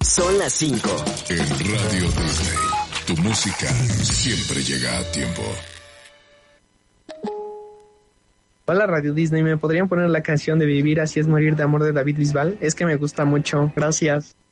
Son las 5. En Radio Disney, tu música siempre llega a tiempo. Hola Radio Disney, ¿me podrían poner la canción de Vivir así es morir de amor de David Bisbal? Es que me gusta mucho, gracias.